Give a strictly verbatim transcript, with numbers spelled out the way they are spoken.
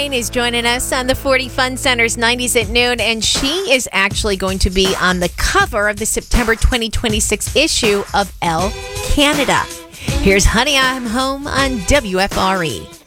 Is joining us on the forty Fun Center's nineties at noon, and she is actually going to be on the cover of the September twenty twenty-six issue of Elle Canada. Here's Honey, I'm Home on W F R E.